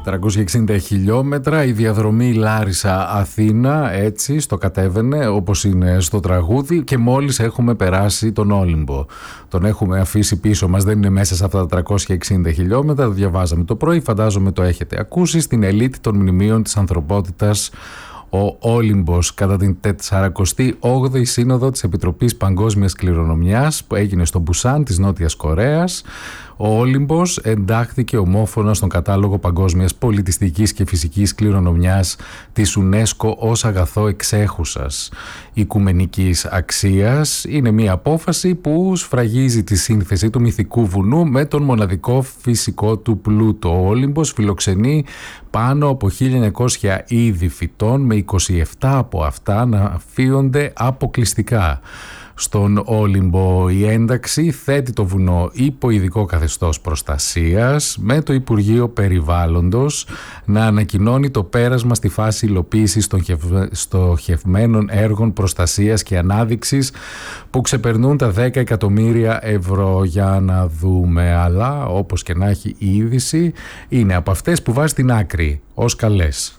360 χιλιόμετρα, η διαδρομή Λάρισα-Αθήνα, έτσι στο κατέβαινε όπως είναι στο τραγούδι, και μόλις έχουμε περάσει τον Όλυμπο. Τον έχουμε αφήσει πίσω μας, δεν είναι μέσα σε αυτά τα 360 χιλιόμετρα, το διαβάζαμε το πρωί, φαντάζομαι το έχετε ακούσει, στην ελίτ των μνημείων της ανθρωπότητας. Ο Όλυμπος κατά την 48η Σύνοδο της Επιτροπής Παγκόσμιας Κληρονομιάς που έγινε στο Μπουσάν της Νότιας Κορέας. Ο Όλυμπος εντάχθηκε ομόφωνα στον κατάλογο παγκόσμιας πολιτιστικής και φυσικής κληρονομιάς της UNESCO ως αγαθό εξέχουσας οικουμενικής αξίας. Είναι μια απόφαση που σφραγίζει τη σύνθεση του μυθικού βουνού με τον μοναδικό φυσικό του πλούτο. Ο Όλυμπος φιλοξενεί πάνω από 1.900 είδη φυτών, με 27 από αυτά να αφίονται αποκλειστικά στον Όλυμπο. Η ένταξη θέτει το βουνό υπό ειδικό καθεστώς προστασίας, με το Υπουργείο Περιβάλλοντος να ανακοινώνει το πέρασμα στη φάση υλοποίησης των στοχευμένων έργων προστασίας και ανάδειξης που ξεπερνούν τα 10 εκατομμύρια ευρώ. Για να δούμε, αλλά όπως και να έχει η είδηση είναι από αυτές που βάζει την άκρη ως καλές.